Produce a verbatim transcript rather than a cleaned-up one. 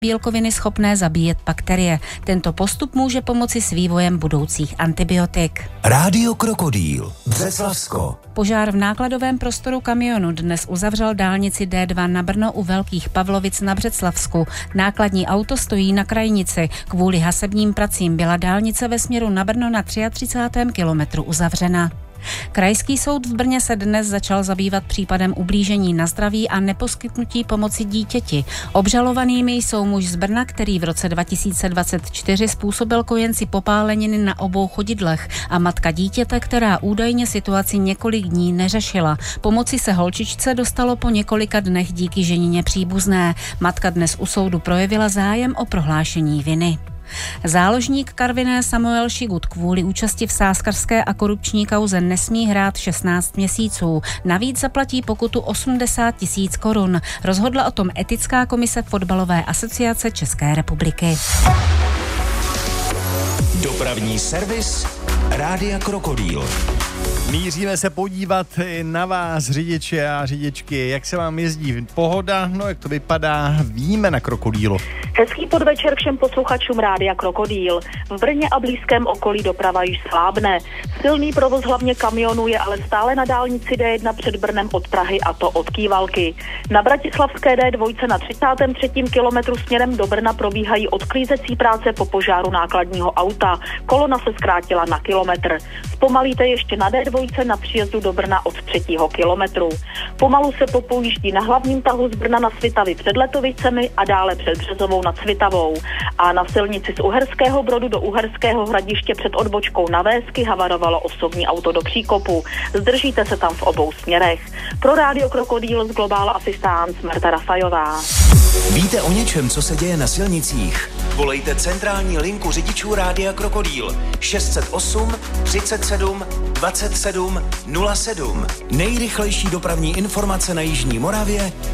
bílkoviny schopné zabíjet bakterie. Tento postup může pomoci s vývojem budoucích antibiotik. Rádio Krokodýl, Břeclavsko. Požár v nákladovém prostoru kamionu dnes uzavřel dálnici D dva na Brno u Velkých Pavlovic na Břeclavsku. Nákladní auto stojí na krajnici. Kvůli hasebním pracím byla dálnice ve směru na Brno na třicátém třetím kilometru uzavřena. Krajský soud v Brně se dnes začal zabývat případem ublížení na zdraví a neposkytnutí pomoci dítěti. Obžalovanými jsou muž z Brna, který v roce dva tisíce dvacet čtyři způsobil kojenci popáleniny na obou chodidlech, a matka dítěte, která údajně situaci několik dní neřešila. Pomoci se holčičce dostalo po několika dnech díky ženině příbuzné. Matka dnes u soudu projevila zájem o prohlášení viny. Záložník Karviné Samuel Šigut kvůli účasti v sázkařské a korupční kauze nesmí hrát šestnáct měsíců. Navíc zaplatí pokutu osmdesát tisíc korun. Rozhodla o tom etická komise Fotbalové asociace České republiky. Dopravní servis Rádia Krokodýl. Míříme se podívat na vás, řidiči a řidičky. Jak se vám jezdí? Pohoda? No, jak to vypadá? Víme na Krokodýlu. Hezký podvečer všem posluchačům Rádia Krokodýl. V Brně a blízkém okolí doprava již slábne. Silný provoz hlavně kamionů je ale stále na dálnici D jedna před Brnem od Prahy, a to od Kývalky. Na bratislavské D dva na třicátém třetím kilometru směrem do Brna probíhají odklízecí práce po požáru nákladního auta. Kolona se zkrátila na kilometr. Zpomalíte ještě na D dva na příjezdu do Brna od třetího kilometru. Pomalu se popoujíždí na hlavním tahu z Brna na Svitavy před Letovicemi a dále před Březovou nad Svitavou. A na silnici z Uherského Brodu do Uherského Hradiště před odbočkou na Vésky havarovalo osobní auto do příkopu. Zdržíte se tam v obou směrech. Pro Rádio Krokodýl z Global Assistance Marta Rafajová. Víte o něčem, co se děje na silnicích? Volejte centrální linku řidičů Rádia Krokodýl šest set osm třicet sedm dvacet sedm nula sedm. Nejrychlejší dopravní informace na jižní Moravě